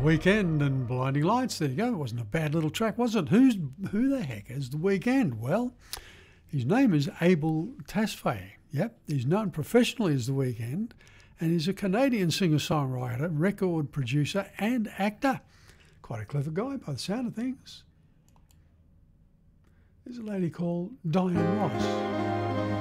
Weekend and Blinding Lights. There you go. It wasn't a bad little track, was it? Who the heck is The Weekend? Well, his name is Abel Tasfaye. Yep, he's known professionally as The Weekend, and he's a Canadian singer-songwriter, record producer, and actor. Quite a clever guy by the sound of things. There's a lady called Diane Ross.